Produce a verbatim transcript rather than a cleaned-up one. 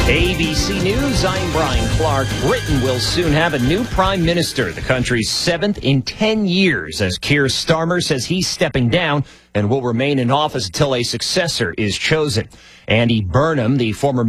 A B C News, I'm Brian Clark. Britain will soon have a new prime minister, the country's seventh in ten years, as Keir Starmer says he's stepping down and will remain in office until a successor is chosen. Andy Burnham, the former